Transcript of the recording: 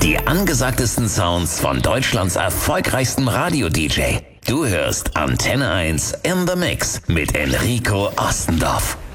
Die angesagtesten Sounds von Deutschlands erfolgreichstem Radio-DJ. Du hörst Antenne 1 in the Mix mit Enrico Ostendorf.